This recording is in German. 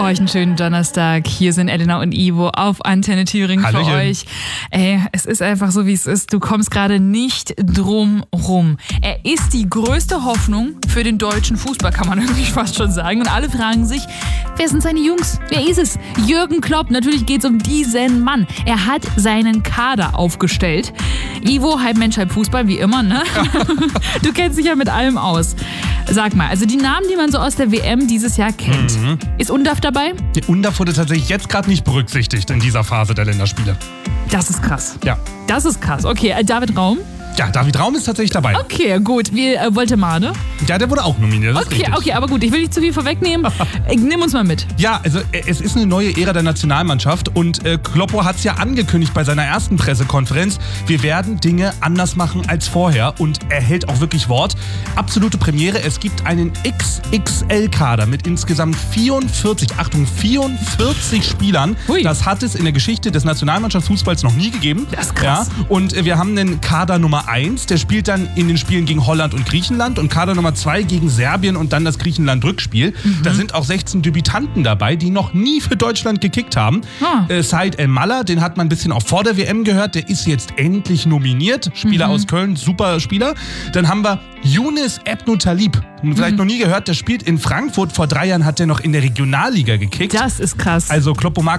euch einen schönen Donnerstag. Hier sind Elena und Ivo auf Antenne Thüringen für euch. Ey, es ist einfach so, wie es ist. Du kommst gerade nicht drum rum. Er ist die größte Hoffnung für den deutschen Fußball, kann man irgendwie fast schon sagen. Und alle fragen sich, wer sind seine Jungs? Wer ist es? Jürgen Klopp. Natürlich geht es um diesen Mann. Er hat seinen Kader aufgestellt. Ivo, halb Mensch, halb Fußball, wie immer, ne? Du kennst dich ja mit allem aus. Sag mal, also die Namen, die man so aus der WM dieses Jahr kennt. Ist Undav dabei? Der Undav wurde tatsächlich jetzt gerade nicht berücksichtigt in dieser Phase der Länderspiele. Das ist krass. Ja. Das ist krass. Okay, David Raum? Ja, David Raum ist tatsächlich dabei. Okay, gut. Wie Woltemade? Ja, der wurde auch nominiert. Das ist richtig. Okay, aber gut, ich will nicht zu viel vorwegnehmen. Nimm uns mal mit. Ja, also es ist eine neue Ära der Nationalmannschaft und Kloppo hat es ja angekündigt bei seiner ersten Pressekonferenz. Wir werden Dinge anders machen als vorher und er hält auch wirklich Wort. Absolute Premiere, es gibt einen XXL-Kader mit insgesamt 44 Spielern. Hui. Das hat es in der Geschichte des Nationalmannschaftsfußballs noch nie gegeben. Das ist krass. Ja, und wir haben einen Kader Nummer 1, der spielt dann in den Spielen gegen Holland und Griechenland und Kader Nummer 2 gegen Serbien und dann das Griechenland-Rückspiel. Da sind auch 16 Debütanten dabei, die noch nie für Deutschland gekickt haben. Said El-Mallah, den hat man ein bisschen auch vor der WM gehört, der ist jetzt endlich nominiert. Spieler aus Köln, super Spieler. Dann haben wir Younes Ebnou Talib, vielleicht noch nie gehört, der spielt in Frankfurt. Vor 3 Jahren hat er noch in der Regionalliga gekickt. Das ist krass. Also Kloppo mag